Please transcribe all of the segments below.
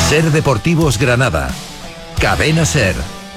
Ser Deportivos Granada. Cadena Ser.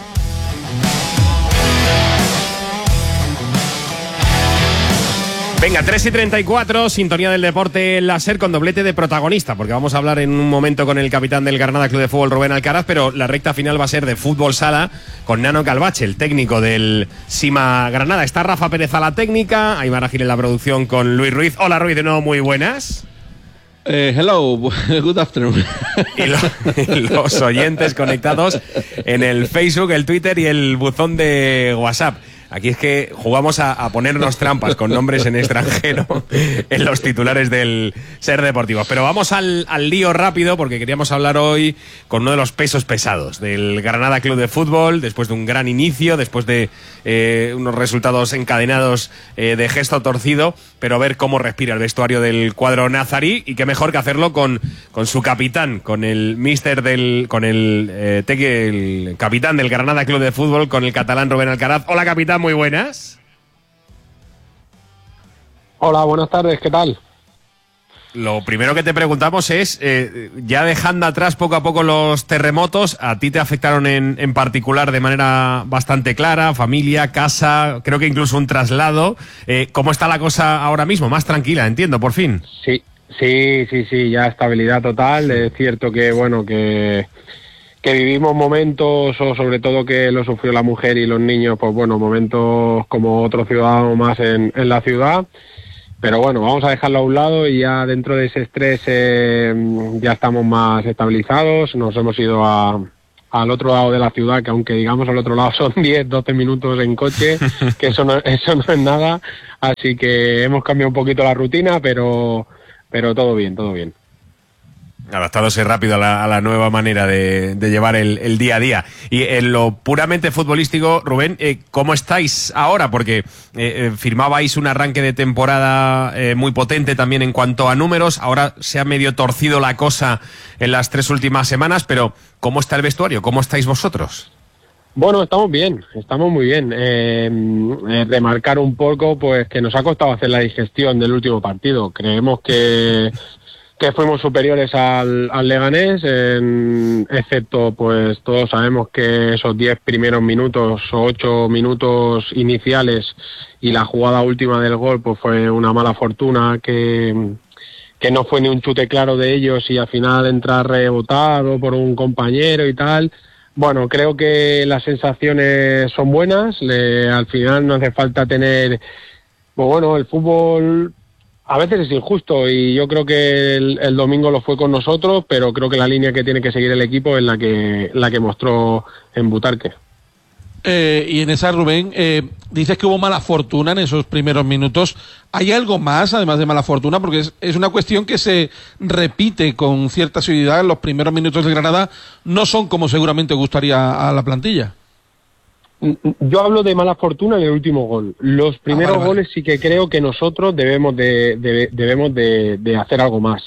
Venga, 3:34, sintonía del deporte en la SER con doblete de protagonista, porque vamos a hablar en un momento con el capitán del Granada Club de Fútbol, Rubén Alcaraz, pero la recta final va a ser de fútbol sala con Nano Calvache, el técnico del Sima Granada. Está Rafa Pérez a la técnica, Aymar Agil en la producción con Luis Ruiz. Hola Ruiz, de nuevo, muy buenas. Hello, good afternoon. Y los oyentes conectados en el Facebook, el Twitter y el buzón de WhatsApp. Aquí es que jugamos a ponernos trampas con nombres en extranjero en los titulares del Ser Deportivos. Pero vamos al lío rápido, porque queríamos hablar hoy con uno de los pesos pesados del Granada Club de Fútbol, después de un gran inicio, después de unos resultados encadenados de gesto torcido, pero ver cómo respira el vestuario del cuadro nazarí, y qué mejor que hacerlo con su capitán, con el el capitán del Granada Club de Fútbol, con el catalán Rubén Alcaraz. Hola capitán, muy buenas. Hola, buenas tardes, ¿qué tal? Lo primero que te preguntamos es, ya dejando atrás poco a poco los terremotos, a ti te afectaron en particular de manera bastante clara, familia, casa, creo que incluso un traslado. ¿Cómo está la cosa ahora mismo? Más tranquila, entiendo, por fin. Sí, ya estabilidad total. Es cierto que, bueno, que vivimos momentos, o sobre todo que lo sufrió la mujer y los niños, pues bueno, momentos como otro ciudadano más en la ciudad. Pero bueno, vamos a dejarlo a un lado y ya dentro de ese estrés ya estamos más estabilizados. Nos hemos ido al otro lado de la ciudad, que aunque digamos al otro lado son 10-12 minutos en coche, que eso no es nada. Así que hemos cambiado un poquito la rutina, pero todo bien, todo bien. Adaptándose rápido a la nueva manera de llevar el día a día. Y en lo puramente futbolístico, Rubén, ¿cómo estáis ahora? Porque firmabais un arranque de temporada muy potente también en cuanto a números. Ahora se ha medio torcido la cosa en las 3 últimas semanas, pero ¿cómo está el vestuario? ¿Cómo estáis vosotros? Bueno, estamos bien, estamos muy bien. Remarcar un poco pues que nos ha costado hacer la digestión del último partido. Creemos que fuimos superiores al Leganés, excepto pues todos sabemos que esos 10 primeros minutos o 8 minutos iniciales y la jugada última del gol pues fue una mala fortuna, que no fue ni un chute claro de ellos y al final entrar rebotado por un compañero y tal. Bueno, creo que las sensaciones son buenas, al final no hace falta tener, pues bueno, el fútbol a veces es injusto y yo creo que el domingo lo fue con nosotros, pero creo que la línea que tiene que seguir el equipo es la que mostró en Butarque. Y en esa, Rubén, dices que hubo mala fortuna en esos primeros minutos. ¿Hay algo más, además de mala fortuna? Porque es una cuestión que se repite con cierta asiduidad. Los primeros minutos de Granada no son como seguramente gustaría a la plantilla. Yo hablo de mala fortuna en el último gol. Los primeros goles sí que creo que nosotros debemos de hacer algo más.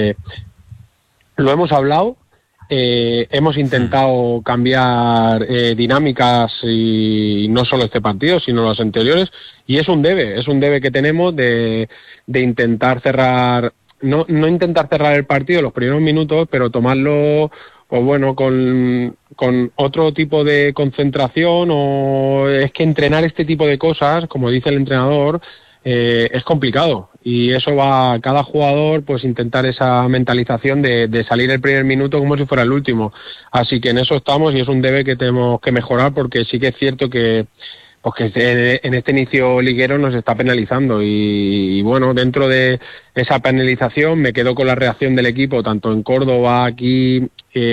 Lo hemos hablado, hemos intentado cambiar dinámicas, y no solo este partido, sino los anteriores, y es un debe que tenemos de intentar cerrar, no intentar cerrar el partido los primeros minutos, pero tomarlo pues bueno, con otro tipo de concentración. O es que entrenar este tipo de cosas, como dice el entrenador, es complicado, y eso va a cada jugador, pues intentar esa mentalización de salir el primer minuto como si fuera el último. Así que en eso estamos, y es un debe que tenemos que mejorar, porque sí que es cierto que en este inicio liguero nos está penalizando, y bueno, dentro de esa penalización me quedo con la reacción del equipo, tanto en Córdoba, aquí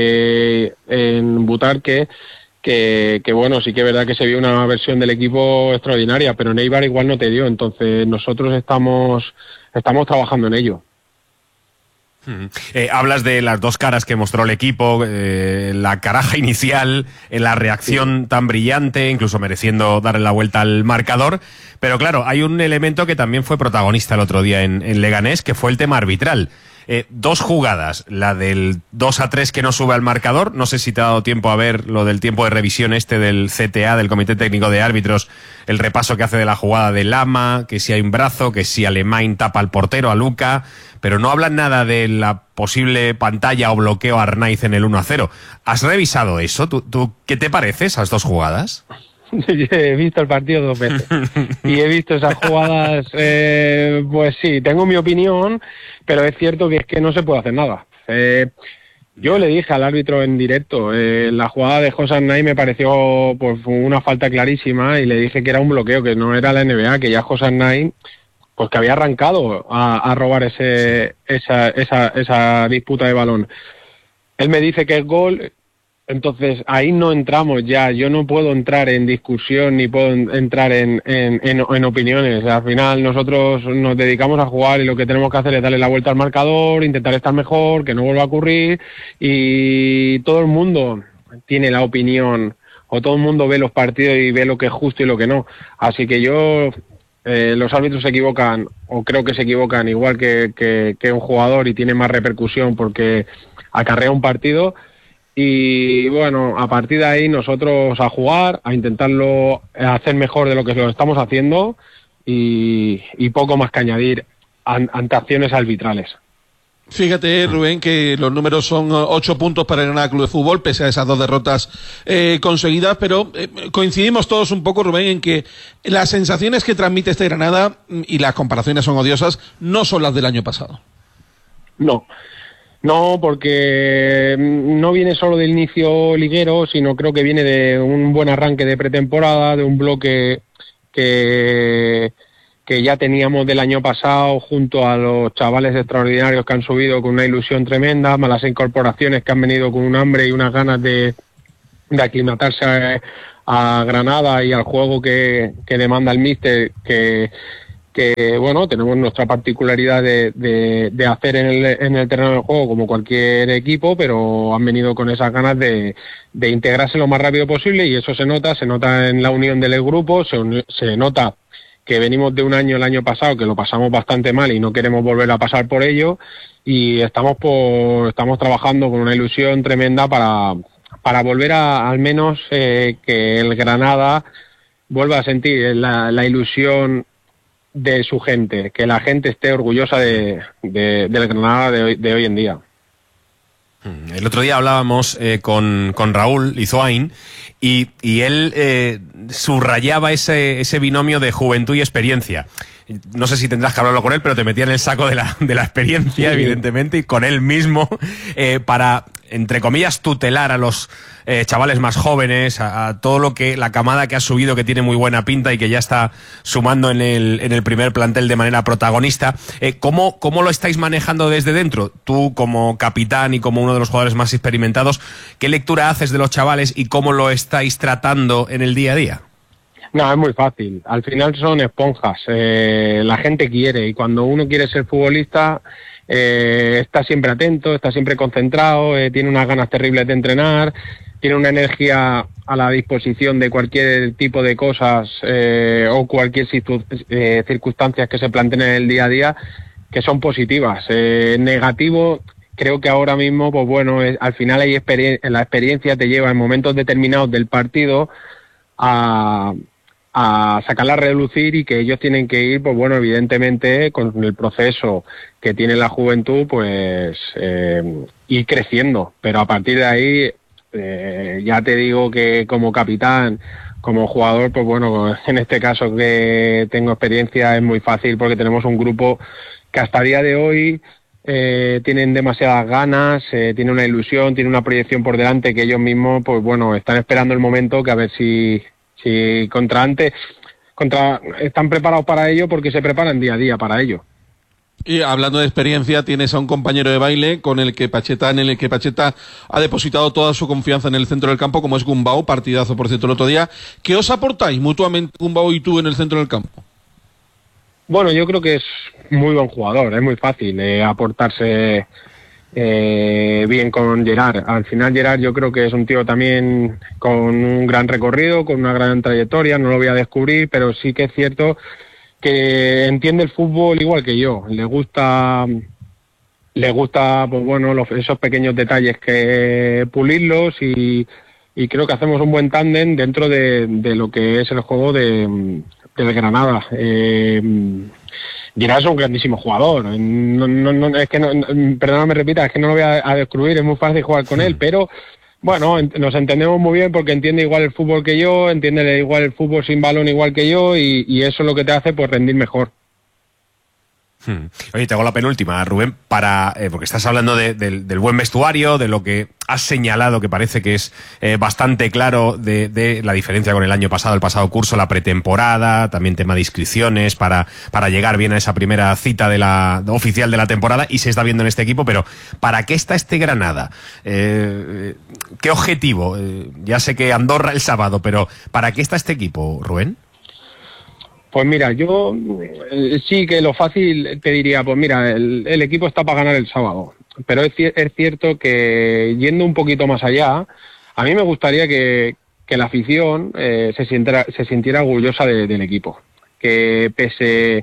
en Butarque, que bueno, sí que es verdad que se vio una versión del equipo extraordinaria, pero en Eibar igual no te dio. Entonces nosotros estamos trabajando en ello. Hablas de las dos caras que mostró el equipo, la caraja inicial, la reacción tan brillante, incluso mereciendo darle la vuelta al marcador, pero claro, hay un elemento que también fue protagonista el otro día en Leganés, que fue el tema arbitral. 2 jugadas, la del 2-3 que no sube al marcador, no sé si te ha dado tiempo a ver lo del tiempo de revisión del CTA, del Comité Técnico de Árbitros, el repaso que hace de la jugada de Lama, que si hay un brazo, que si Alemán tapa al portero, a Luca, pero no hablan nada de la posible pantalla o bloqueo a Arnaiz en el 1-0. ¿Has revisado eso? ¿Tú qué te parece esas 2 jugadas? He visto el partido 2 veces y he visto esas jugadas, pues sí, tengo mi opinión, pero es cierto que es que no se puede hacer nada. Yo le dije al árbitro en directo, la jugada de José Arnaiz me pareció pues una falta clarísima y le dije que era un bloqueo, que no era la NBA, que ya José Arnaiz pues que había arrancado a robar esa disputa de balón. Él me dice que es gol, entonces ahí no entramos ya. Yo no puedo entrar en discusión ni puedo entrar en opiniones. Al final nosotros nos dedicamos a jugar y lo que tenemos que hacer es darle la vuelta al marcador, intentar estar mejor, que no vuelva a ocurrir, y todo el mundo tiene la opinión o todo el mundo ve los partidos y ve lo que es justo y lo que no. Así que los árbitros se equivocan, o creo que se equivocan igual que un jugador, y tiene más repercusión porque acarrea un partido. Y bueno, a partir de ahí nosotros a jugar, a intentarlo hacer mejor de lo que lo estamos haciendo, y poco más que añadir ante acciones arbitrales. Fíjate, Rubén, que los números son 8 puntos para el Granada Club de Fútbol, pese a esas 2 derrotas conseguidas, pero coincidimos todos un poco, Rubén, en que las sensaciones que transmite este Granada, y las comparaciones son odiosas, no son las del año pasado. No, porque no viene solo del inicio liguero, sino creo que viene de un buen arranque de pretemporada, de un bloque que ya teníamos del año pasado, junto a los chavales extraordinarios que han subido con una ilusión tremenda, más las incorporaciones que han venido con un hambre y unas ganas de aclimatarse a Granada y al juego que demanda el míster, que bueno, tenemos nuestra particularidad de hacer en el terreno del juego como cualquier equipo, pero han venido con esas ganas de integrarse lo más rápido posible, y eso se nota en la unión del grupo, se nota que venimos de un año, el año pasado, que lo pasamos bastante mal y no queremos volver a pasar por ello, y estamos trabajando con una ilusión tremenda para volver al menos que el Granada vuelva a sentir la ilusión de su gente, que la gente esté orgullosa del Granada de hoy en día. El otro día hablábamos con Raúl Izoain y él subrayaba ese binomio de juventud y experiencia. No sé si tendrás que hablarlo con él, pero te metía en el saco de la experiencia, sí, evidentemente, y con él mismo, para, entre comillas, tutelar a los chavales más jóvenes, a todo la camada que ha subido, que tiene muy buena pinta y que ya está sumando en el primer plantel de manera protagonista. ¿Cómo lo estáis manejando desde dentro? Tú, como capitán y como uno de los jugadores más experimentados, ¿qué lectura haces de los chavales y cómo lo estáis tratando en el día a día? No, es muy fácil. Al final son esponjas. La gente quiere, y cuando uno quiere ser futbolista, está siempre atento, está siempre concentrado, tiene unas ganas terribles de entrenar, tiene una energía a la disposición de cualquier tipo de cosas o cualquier circunstancias que se planteen en el día a día, que son positivas. Negativo, creo que ahora mismo, pues bueno, al final la experiencia te lleva en momentos determinados del partido a sacarla a relucir, y que ellos tienen que ir, pues bueno, evidentemente con el proceso que tiene la juventud, pues ir creciendo, pero a partir de ahí ya te digo que como capitán, como jugador, pues bueno, en este caso que tengo experiencia, es muy fácil porque tenemos un grupo que hasta el día de hoy tienen demasiadas ganas, tienen una ilusión, tienen una proyección por delante, que ellos mismos, pues bueno, están esperando el momento, que a ver si están preparados para ello, porque se preparan día a día para ello. Y hablando de experiencia, tienes a un compañero de baile en el que Pacheta ha depositado toda su confianza en el centro del campo, como es Gumbau, partidazo por cierto el otro día. ¿Qué os aportáis mutuamente, Gumbau y tú, en el centro del campo? Bueno, yo creo que es muy buen jugador, es muy fácil aportarse bien con Gerard. Al final Gerard, yo creo que es un tío también con un gran recorrido, con una gran trayectoria, no lo voy a descubrir, pero sí que es cierto que entiende el fútbol igual que yo. Le gusta les gusta, pues bueno, esos pequeños detalles que pulirlos y creo que hacemos un buen tándem dentro de lo que es el juego del Granada. Girard es un grandísimo jugador. Es que perdóname, repita, es que no lo voy a descubrir, es muy fácil jugar con él, pero bueno, nos entendemos muy bien porque entiende igual el fútbol que yo, entiende igual el fútbol sin balón igual que yo y eso es lo que te hace pues rendir mejor. Oye, te hago la penúltima, Rubén, porque estás hablando del buen vestuario, de lo que has señalado, que parece que es bastante claro de la diferencia con el año pasado, el pasado curso, la pretemporada, también tema de inscripciones para llegar bien a esa primera cita oficial de la temporada, y se está viendo en este equipo, pero ¿para qué está este Granada? ¿Qué objetivo? Ya sé que Andorra el sábado, pero ¿para qué está este equipo, Rubén? Pues mira, yo sí que lo fácil te diría, pues mira, el equipo está para ganar el sábado, pero es cierto que yendo un poquito más allá, a mí me gustaría que la afición se sintiera orgullosa del equipo, que pese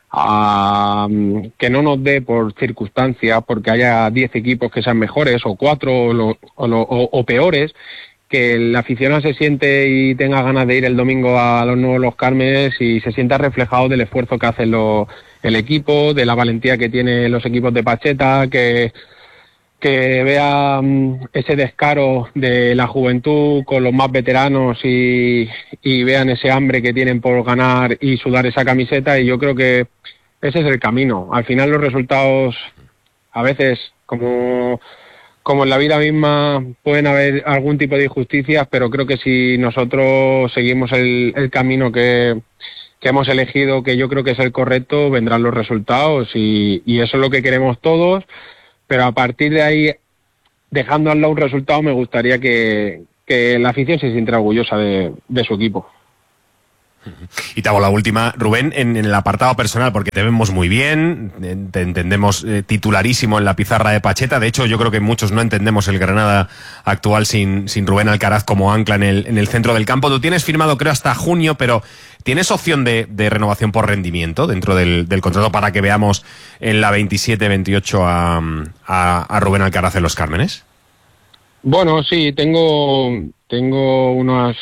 a que no nos dé por circunstancias, porque haya 10 equipos que sean mejores o 4 o peores, que el aficionado se siente y tenga ganas de ir el domingo a los nuevos Los Cármenes y se sienta reflejado del esfuerzo que hace el equipo, de la valentía que tienen los equipos de Pacheta, que vea ese descaro de la juventud con los más veteranos y vean ese hambre que tienen por ganar y sudar esa camiseta, y yo creo que ese es el camino. Al final los resultados, a veces, como en la vida misma, pueden haber algún tipo de injusticias, pero creo que si nosotros seguimos el camino que hemos elegido, que yo creo que es el correcto, vendrán los resultados y eso es lo que queremos todos, pero a partir de ahí, dejando al lado un resultado, me gustaría que la afición se sintiera orgullosa de su equipo. Y te hago la última, Rubén, en el apartado personal, porque te vemos muy bien, te entendemos titularísimo en la pizarra de Pacheta. De hecho, yo creo que muchos no entendemos el Granada actual sin Rubén Alcaraz como ancla en el centro del campo. Tú tienes firmado, creo, hasta junio, pero ¿tienes opción de renovación por rendimiento dentro del contrato para que veamos en la 27-28 a Rubén Alcaraz en Los Cármenes? Bueno, sí, tengo unas...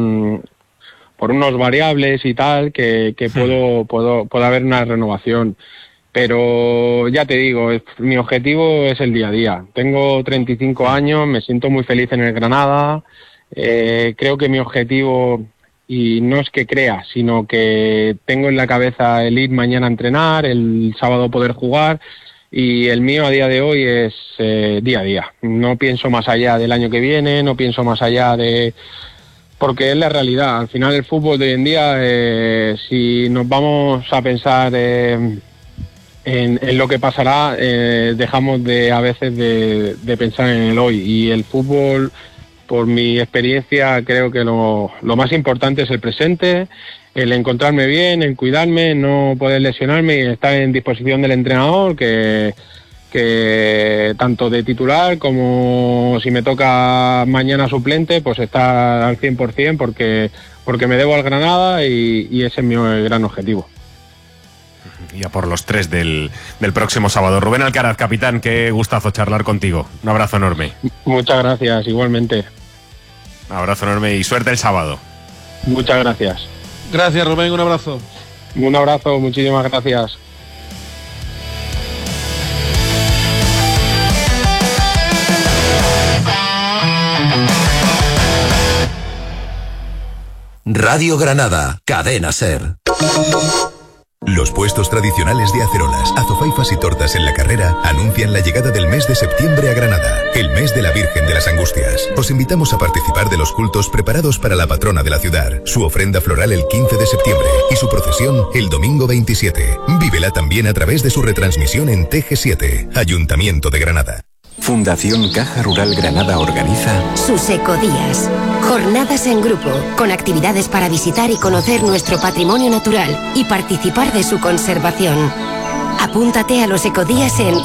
por unos variables y tal, que puedo haber una renovación. Pero ya te digo, mi objetivo es el día a día. Tengo 35 años, me siento muy feliz en el Granada. Creo que mi objetivo, y no es que crea, sino que tengo en la cabeza el ir mañana a entrenar, el sábado poder jugar, y el mío a día de hoy es día a día. No pienso más allá del año que viene, no pienso más allá porque es la realidad. Al final el fútbol de hoy en día, si nos vamos a pensar en lo que pasará, dejamos a veces de pensar en el hoy. Y el fútbol, por mi experiencia, creo que lo más importante es el presente, el encontrarme bien, el cuidarme, no poder lesionarme y estar en disposición del entrenador, que tanto de titular como si me toca mañana suplente, pues estar al 100% porque me debo al Granada y ese es mi gran objetivo. Y a por los 3 del próximo sábado. Rubén Alcaraz, capitán, qué gustazo charlar contigo. Un abrazo enorme. Muchas gracias, igualmente. Un abrazo enorme y suerte el sábado. Muchas gracias. Gracias, Rubén, un abrazo. Un abrazo, muchísimas gracias. Radio Granada, Cadena SER. Los puestos tradicionales de acerolas, azofaifas y tortas en la carrera anuncian la llegada del mes de septiembre a Granada, el mes de la Virgen de las Angustias. Os invitamos a participar de los cultos preparados para la patrona de la ciudad, su ofrenda floral el 15 de septiembre y su procesión el domingo 27. Vívela también a través de su retransmisión en TG7, Ayuntamiento de Granada. Fundación Caja Rural Granada organiza sus ecodías. Jornadas en grupo, con actividades para visitar y conocer nuestro patrimonio natural y participar de su conservación. Apúntate a los ecodías en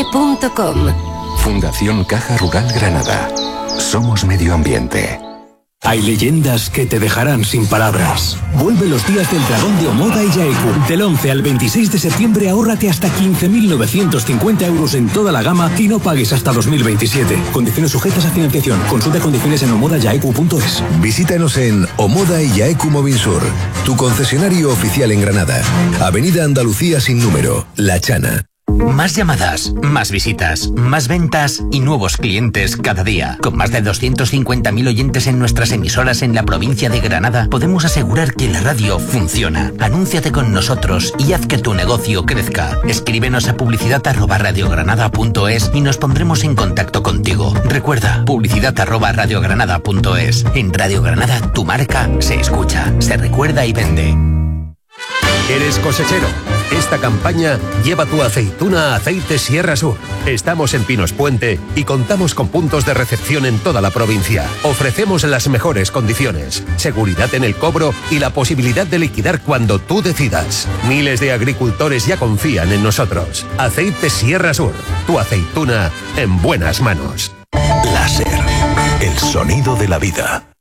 fundacioncrg.com. Fundación Caja Rural Granada. Somos medio ambiente. Hay leyendas que te dejarán sin palabras. Vuelve los días del dragón de Omoda y Yaeku. Del 11 al 26 de septiembre ahórrate hasta 15.950 euros en toda la gama y no pagues hasta 2027. Condiciones sujetas a financiación. Consulta condiciones en omodayaeku.es. Visítanos en Omoda y Yaeku Movinsur, tu concesionario oficial en Granada. Avenida Andalucía sin número, La Chana. Más llamadas, más visitas, más ventas y nuevos clientes cada día. Con más de 250.000 oyentes en nuestras emisoras en la provincia de Granada, podemos asegurar que la radio funciona. Anúnciate con nosotros y haz que tu negocio crezca. Escríbenos a publicidad@radiogranada.es y nos pondremos en contacto contigo. Recuerda, publicidad@radiogranada.es. En Radio Granada, tu marca se escucha, se recuerda y vende. ¿Eres cosechero? Esta campaña lleva tu aceituna a Aceites Sierra Sur. Estamos en Pinos Puente y contamos con puntos de recepción en toda la provincia. Ofrecemos las mejores condiciones, seguridad en el cobro y la posibilidad de liquidar cuando tú decidas. Miles de agricultores ya confían en nosotros. Aceites Sierra Sur, tu aceituna en buenas manos. Láser, el sonido de la vida.